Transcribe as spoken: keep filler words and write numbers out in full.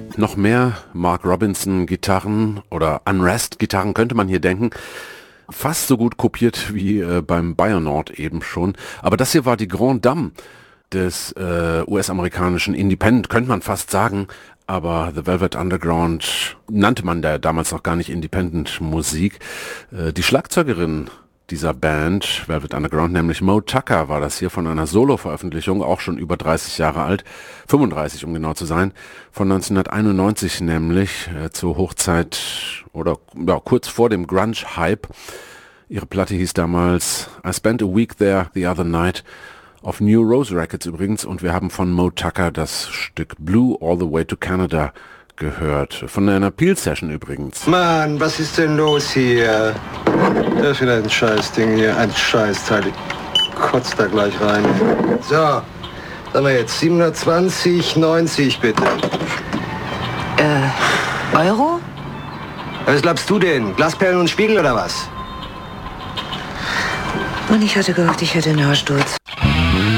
Noch mehr Mark Robinson-Gitarren oder Unrest-Gitarren könnte man hier denken. Fast so gut kopiert wie äh, beim Bionaut eben schon. Aber das hier war die Grande Dame des äh, U S-amerikanischen Independent, könnte man fast sagen. Aber The Velvet Underground nannte man da damals noch gar nicht Independent-Musik. Äh, die Schlagzeugerin dieser Band, Velvet Underground, nämlich Mo Tucker, war das hier von einer Solo-Veröffentlichung, auch schon über dreißig Jahre alt, fünfunddreißig um genau zu sein, von neunzehnhunderteinundneunzig nämlich, äh, zur Hochzeit oder ja, kurz vor dem Grunge-Hype. Ihre Platte hieß damals I Spent a Week There the Other Night, auf New Rose Records übrigens, und wir haben von Mo Tucker das Stück Blue All the Way to Canada gehört. Von einer Peel-Session übrigens. Mann, was ist denn los hier? Das ist wieder ein Scheißding hier. Ein Scheißteil. Ich kotze da gleich rein. So, sagen wir jetzt siebenhundertzwanzig, neunzig bitte. Äh, Euro? Was glaubst du denn? Glasperlen und Spiegel oder was? Und ich hatte gehofft, ich hätte einen Hörsturz.